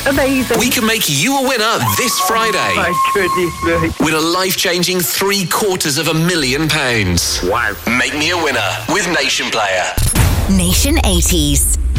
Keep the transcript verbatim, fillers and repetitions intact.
Amazing. We can make you a winner this Friday. My goodness me. Win a life-changing three quarters of a million pounds. Wow. Make me a winner with Nation Player. Nation eighties.